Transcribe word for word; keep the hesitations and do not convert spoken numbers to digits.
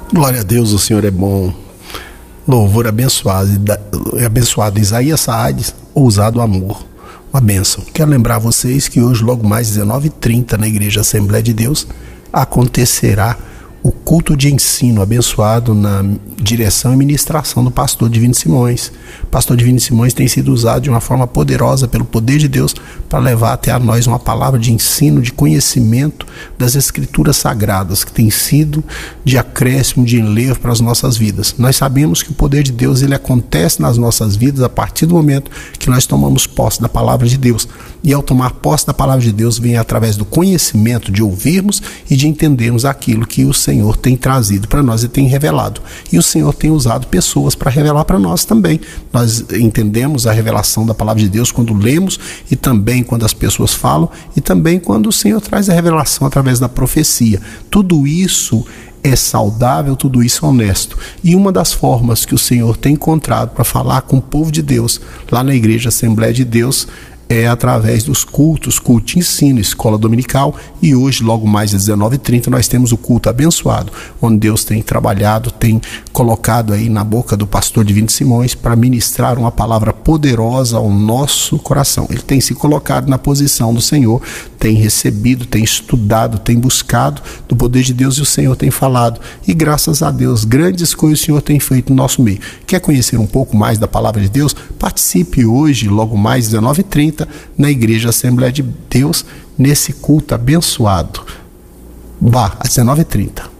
Glória a Deus, o Senhor é bom. Louvor abençoado, abençoado Isaías Saades, ousado amor, uma bênção. Quero lembrar vocês que hoje, logo mais dezenove e trinta, na Igreja Assembleia de Deus, acontecerá o culto de ensino abençoado na direção e ministração do pastor Divino Simões. O pastor Divino Simões tem sido usado de uma forma poderosa pelo poder de Deus para levar até a nós uma palavra de ensino, de conhecimento das Escrituras Sagradas, que tem sido de acréscimo, de enlevo para as nossas vidas. Nós sabemos que o poder de Deus ele acontece nas nossas vidas a partir do momento que nós tomamos posse da palavra de Deus. E ao tomar posse da palavra de Deus, vem através do conhecimento, de ouvirmos e de entendermos aquilo que o Senhor tem trazido para nós e tem revelado. E o Senhor tem usado pessoas para revelar para nós também. Nós entendemos a revelação da palavra de Deus quando lemos e também quando as pessoas falam e também quando o Senhor traz a revelação através da profecia. Tudo isso é saudável, tudo isso é honesto. E uma das formas que o Senhor tem encontrado para falar com o povo de Deus lá na Igreja Assembleia de Deus é através dos cultos, culto de ensino, escola dominical, e hoje, logo mais às dezenove e trinta, nós temos o culto abençoado, onde Deus tem trabalhado, tem colocado aí na boca do pastor Divino Simões para ministrar uma palavra poderosa ao nosso coração. Ele tem se colocado na posição do Senhor, tem recebido, tem estudado, tem buscado do poder de Deus e o Senhor tem falado. E graças a Deus, grandes coisas o Senhor tem feito no nosso meio. Quer conhecer um pouco mais da palavra de Deus? Participe hoje, logo mais às dezenove e trinta, na Igreja Assembleia de Deus, nesse culto abençoado. Vá, às dezenove e trinta.